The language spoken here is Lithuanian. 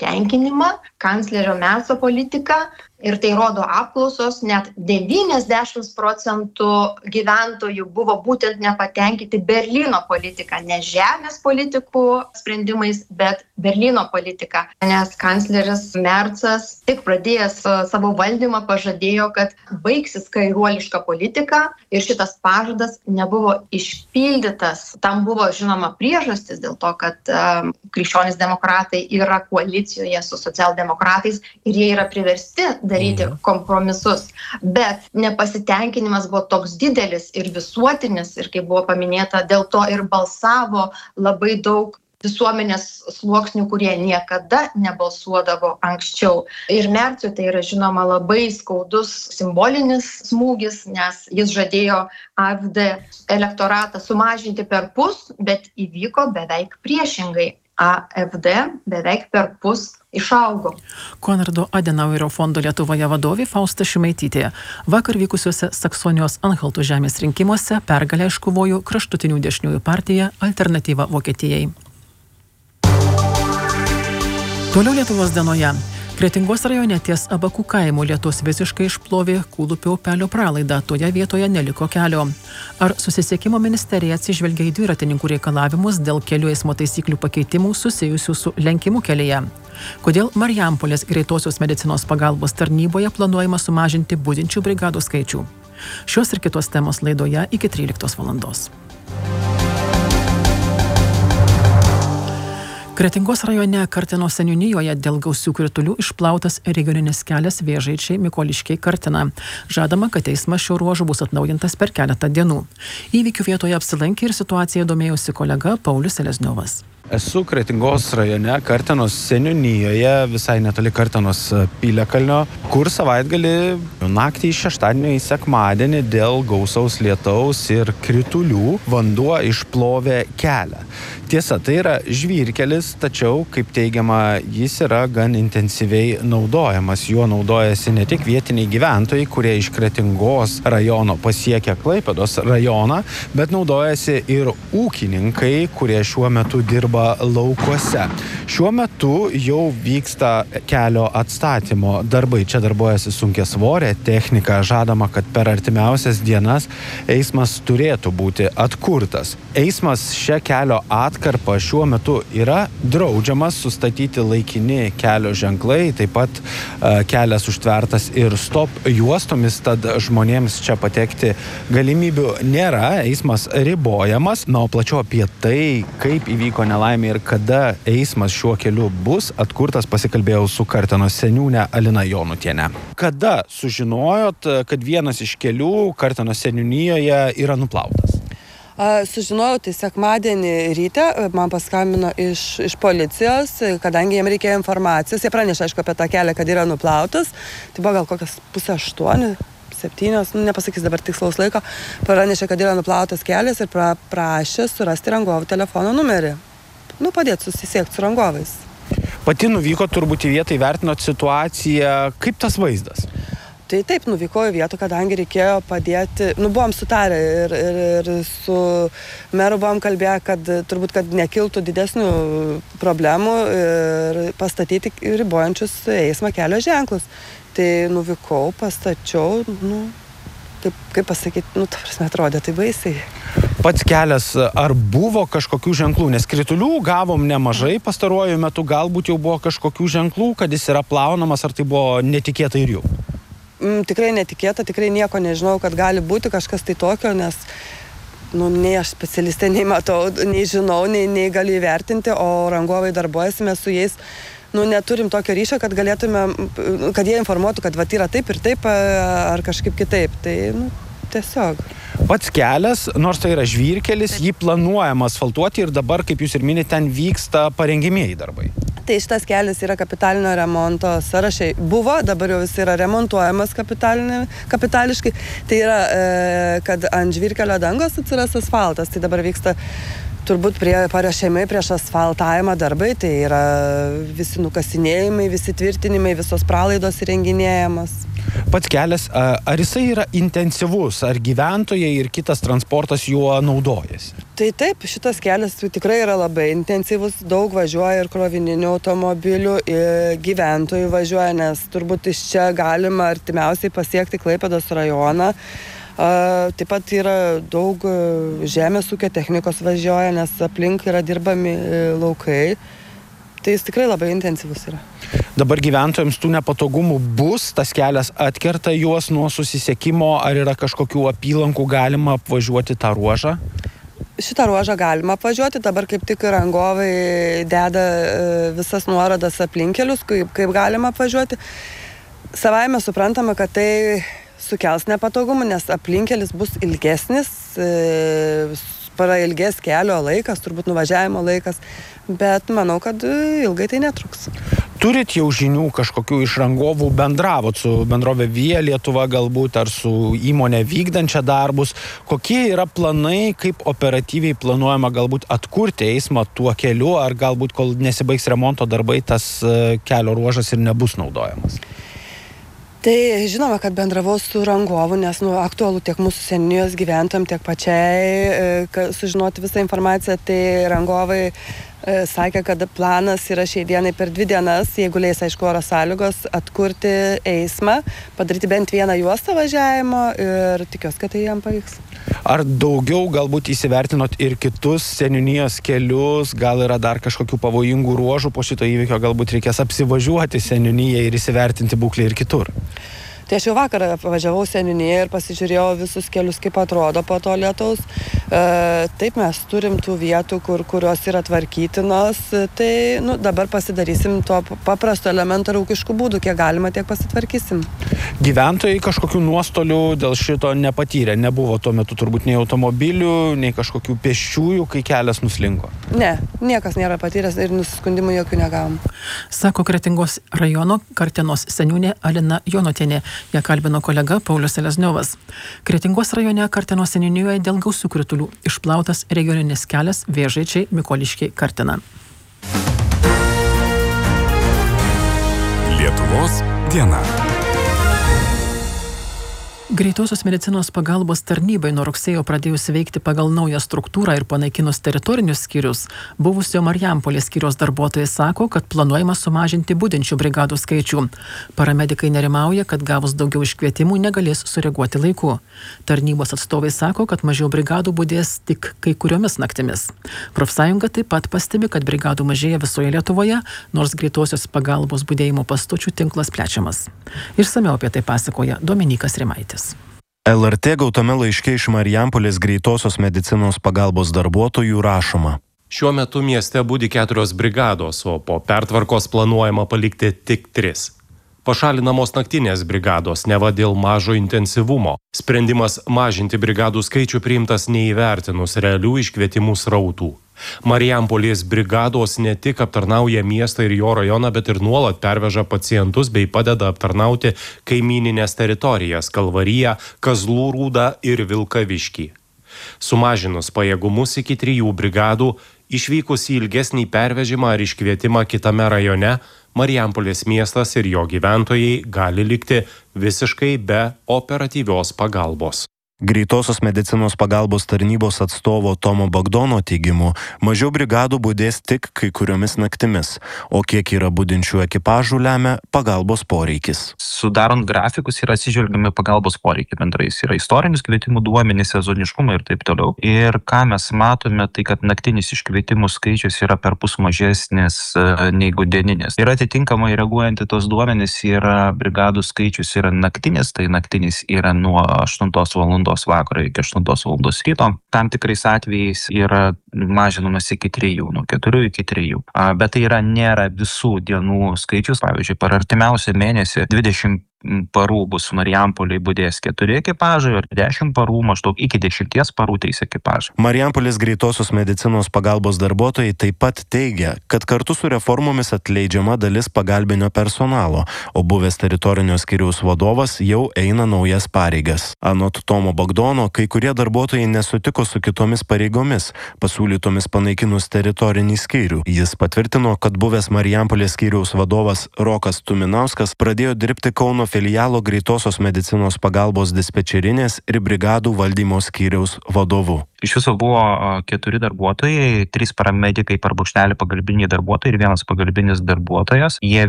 nepasitenkinimą kanclerio Merco politika. Ir tai rodo apklausos, net 90% gyventojų buvo būtent nepatenkinti Berlyno politika, ne žemės politikų sprendimais, bet Berlyno politika. Nes kancleris Mercas tik pradėjęs savo valdymą pažadėjo, kad baigsis kairuoliška politika ir šitas pažadas nebuvo išpildytas. Tam buvo žinoma priežastis dėl to, kad krikščionys demokratai yra koalicijoje su socialdemokratais ir jie yra priversti daryti kompromisus. Bet nepasitenkinimas buvo toks didelis ir visuotinis, ir kaip buvo paminėta, dėl to ir balsavo labai daug visuomenės sluoksnių, kurie niekada nebalsuodavo anksčiau. Ir Merciui tai yra žinoma labai skaudus simbolinis smūgis, nes jis žadėjo AfD elektoratą sumažinti perpus, bet įvyko beveik priešingai. AfD beveik perpus išaugo. Konrado Adenauerio fondo Lietuvoje vadovė Fausta Šimaitytė. Vakar vykusiuose Saksonijos Anhalto žemės rinkimuose pergalę iškovojo kraštutinių dešiniųjų partija Alternatyva Vokietijai. Toliau Lietuvos dienoje. Kretingos rajone ties Abakų kaimo lietus visiškai išplovė Kūlupio upelio pralaidą, toje vietoje neliko kelio. Ar susisiekimo ministerija atsižvelgia į dviratininkų reikalavimus dėl kelių eismo taisyklių pakeitimų susijusių su lenkimu kelyje? Kodėl Marijampolės greitosios medicinos pagalbos tarnyboje planuojama sumažinti budinčių brigadų skaičių? Šios ir kitos temos laidoje iki 13 valandos. Kretingos rajone Kartino seniūnijoje dėl gausių kritulių išplautas regioninis kelias Vėžaičiai Mikoliškiai Kartina. Žadama, kad eismas šiuo ruožu bus atnaujintas per keletą dienų. Įvykių vietoje apsilankė ir situaciją domėjosi kolega Paulius Selezniovas. Esu Kretingos rajone Kartenos seniūnijoje, visai netoli Kartenos Piliakalnio, kur savaitgalį naktį iš šeštadienio į sekmadienį dėl gausaus lietaus ir kritulių vanduo išplovė kelią. Tiesa, tai yra žvyrkelis, tačiau, kaip teigiama, jis yra gan intensyviai naudojamas. Juo naudojasi ne tik vietiniai gyventojai, kurie iš Kretingos rajono pasiekia Klaipėdos rajoną, bet naudojasi ir ūkininkai, kurie šiuo metu dirba laukuose. Šiuo metu jau vyksta kelio atstatymo darbai. Čia darbuojasi sunkiasvorė technika. Žadama, kad per artimiausias dienas eismas turėtų būti atkurtas. Eismas šią kelio atkarpą šiuo metu yra draudžiamas, sustatyti laikini kelio ženklai, taip pat kelias užtvertas ir stop juostomis, tad žmonėms čia patekti galimybių nėra, eismas ribojamas. Na, o plačiau apie tai, kaip įvyko nelaimė ir kada eismas šiuo keliu bus atkurtas, pasikalbėjau su Kartenos seniūne Alina Jonutiene. Kada sužinojot, kad vienas iš kelių Kartenos seniūnijoje yra nuplautas? Sužinojau tai sekmadienį ryte, man paskambino iš policijos, kadangi jiem reikėjo informacijos. Jie pranešė, aišku, apie tą kelią, kad yra nuplautas. Tai buvo gal kokias 7:30, 7, nepasakys dabar tikslaus laiko. Pranešė, kad yra nuplautas kelias ir prašė surasti rangovų telefono numerį. Padėti susisiekti su rangovais. Pati nuvyko turbūt į vietą, įvertinot situaciją. Kaip tas vaizdas? Tai taip, nuvykau į vietą, kadangi reikėjo padėti, buvom sutarę ir su meru buvom kalbėję, kad turbūt, kad nekiltų didesnių problemų ir pastatyti ribojančius eismą kelio ženklus. Tai nuvykau, pastačiau, kaip pasakyti, ta prasme, atrodė tai baisiai. Pats kelias, ar buvo kažkokių ženklų? Nes kritulių gavom nemažai pastaruoju metu, galbūt jau buvo kažkokių ženklų, kad jis yra plaunamas, ar tai buvo netikėta ir jau? Tikrai netikėta, tikrai nieko nežinau, kad gali būti kažkas tai tokio, nes nei aš specialistė, nei matau, nei žinau, nei galiu įvertinti, o rangovai darbuojasi, mes su jais neturim tokio ryšio, kad galėtume, kad jie informuotų, kad yra taip ir taip, ar kažkaip kitaip. Tai tiesiog. Pats kelias, nors tai yra žvyrkelis, jį planuojama asfaltuoti ir dabar, kaip jūs ir minite, ten vyksta parengimieji darbai. Tai šitas kelias yra kapitalinio remonto sąrašai. Buvo, dabar jau jis yra remontuojamas kapitališkai. Tai yra, kad ant žvyrkelio dangos atsiras asfaltas. Tai dabar vyksta turbūt paruošiamai prieš asfaltavimą darbai. Tai yra visi nukasinėjimai, visi tvirtinimai, visos pralaidos įrenginėjamas. Pats kelias, ar jisai yra intensyvus, ar gyventojai ir kitas transportas juo naudojasi? Tai taip, šitas kelias tikrai yra labai intensyvus, daug važiuoja ir krovininių automobilių, ir gyventojų važiuoja, nes turbūt iš čia galima artimiausiai pasiekti Klaipėdos rajoną. Taip pat yra daug žemės ūkio technikos važiuoja, nes aplink yra dirbami laukai. Tai jis tikrai labai intensyvus yra. Dabar gyventojams tų nepatogumų bus, tas kelias atkerta juos nuo susisiekimo, ar yra kažkokių apylankų galima apvažiuoti tą ruožą? Šitą ruožą galima apvažiuoti, dabar kaip tik rangovai deda visas nuorodas aplinkelius, kaip galima apvažiuoti. Savaime suprantame, kad tai sukels nepatogumų, nes aplinkelis bus ilgesnis, prailgės kelio laikas, turbūt nuvažiavimo laikas, bet manau, kad ilgai tai netruks. Turit jau žinių kažkokių iš rangovų, bendravot su bendrovė Via Lietuva galbūt ar su įmonė vykdančia darbus? Kokie yra planai, kaip operatyviai planuojama galbūt atkurti eismą tuo keliu, ar galbūt kol nesibaigs remonto darbai tas kelio ruožas ir nebus naudojamas? Tai žinoma, kad bendravau su rangovu, nes aktualu tiek mūsų seniūnijos gyventojams, tiek pačiai sužinoti visą informaciją. Tai rangovai sakė, kad planas yra šiai dienai per 2 dienas, jeigu leis, aišku, oro sąlygos, atkurti eismą, padaryti bent vieną juostą važiavimo ir tikiuosi, kad tai jam pavyks. Ar daugiau galbūt įsivertinot ir kitus seniūnijos kelius, gal yra dar kažkokių pavojingų ruožų po šito įvykio, galbūt reikės apsivažiuoti seniūniją ir įsivertinti būklę ir kitur? Tai aš jau vakar važiavau seniūniją ir pasižiūrėjau visus kelius, kaip atrodo po to lietaus. Taip, mes turim tų vietų, kurios yra tvarkytinos. Tai dabar pasidarysim to paprasto elementarų ūkiškų būdų, kiek galima, tiek pasitvarkysim. Gyventojai kažkokių nuostolių dėl šito nepatyrė? Nebuvo tuo metu turbūt nei automobilių, nei kažkokių pėsčiųjų, kai kelias nuslinko? Ne, niekas nėra patyręs ir nusiskundimų jokių negavom. Sako Kretingos rajono Kartenos seniūnė Alina Jonotienė. Ją kalbino kolega Paulius Selezniovas. Kretingos rajone Kartenos seniūnijoje dėl gausių kritulių išplautas regioninis kelias Vėžaičiai-Mikoliškiai-Kartena. Lietuvos diena. Greitosios medicinos pagalbos tarnybai nuo rugsėjo pradėjus veikti pagal naują struktūrą ir panaikinus teritorinius skyrius, buvusio Marijampolės skyriaus darbuotojai sako, kad planuojama sumažinti budinčių brigadų skaičių. Paramedikai nerimauja, kad gavus daugiau iškvietimų negalės sureaguoti laiku. Tarnybos atstovai sako, kad mažiau brigadų budės tik kai kuriomis naktimis. Profsąjunga taip pat pastebi, kad brigadų mažėja visoje Lietuvoje, nors greitosios pagalbos budėjimo pastočių tinklas plečiamas. Išsamiau apie tai pasakoja Dominykas Rimaitis. LRT gautame laiške iš Marijampolės greitosios medicinos pagalbos darbuotojų rašoma. Šiuo metu mieste budi 4 brigados, o po pertvarkos planuojama palikti tik 3. Pašalinamos naktinės brigados, neva dėl mažo intensyvumo. Sprendimas mažinti brigadų skaičių priimtas neįvertinus realių iškvietimų srautų. Marijampolės brigados ne tik aptarnauja miestą ir jo rajoną, bet ir nuolat perveža pacientus bei padeda aptarnauti kaimyninės teritorijas Kalvariją, Kazlų Rūdą ir Vilkaviškį. Sumažinus pajėgumus iki 3 brigadų, išvykus į ilgesnį pervežimą ar iškvietimą kitame rajone, Marijampolės miestas ir jo gyventojai gali likti visiškai be operatyvios pagalbos. Greitosios medicinos pagalbos tarnybos atstovo Tomo Bagdono teigimu, mažiau brigadų budės tik kai kuriomis naktimis, o kiek yra budinčių ekipažų lemia pagalbos poreikis. Sudarant grafikus yra atsižvelgiami pagalbos poreikiai bendrais. Yra istorinis kvietimų duomenys, sezoniškumai ir taip toliau. Ir ką mes matome, tai kad naktinis iškvietimų skaičius yra perpus mažesnis negu dieninis. Ir atitinkamai reaguojant į tos duomenys yra brigadų skaičius yra naktinis, tai naktinis yra nuo 8 valandos vakaro iki 8 valandos ryto. Tam tikrais atvejais yra mažinamas iki 3, nuo 4 iki 3. Bet tai nėra visų dienų skaičius. Pavyzdžiui, per artimiausią mėnesį 20 parų bus Marijampolėje budės 4 ekipažai ir 10 parų maždaug iki 10 parų 3 ekipažai. Marijampolės greitosios medicinos pagalbos darbuotojai taip pat teigia, kad kartu su reformomis atleidžiama dalis pagalbinio personalo, o buvęs teritorinio skyriaus vadovas jau eina naujas pareigas. Anot Tomo Bagdono, kai kurie darbuotojai nesutiko su kitomis pareigomis, pasiūlytomis panaikinus teritorinį skyrių. Jis patvirtino, kad buvęs Marijampolės skyriaus vadovas Rokas Tuminauskas pradėjo dirbti Kauno filialo greitosios medicinos pagalbos dispečerinės ir brigadų valdymo skyriaus vadovu. Iš viso buvo 4 darbuotojai, 3 paramedikai per brūkšnelį pagalbiniai darbuotojai ir 1 pagalbinis darbuotojas. Jie